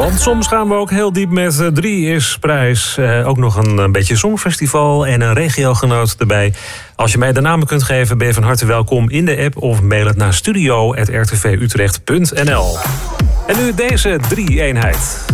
Want soms gaan we ook heel diep met 3 is prijs. Ook nog een beetje songfestival en een regiogenoot erbij. Als je mij de namen kunt geven, ben je van harte welkom in de app of mail het naar studio@rtvutrecht.nl. En nu deze 3-eenheid.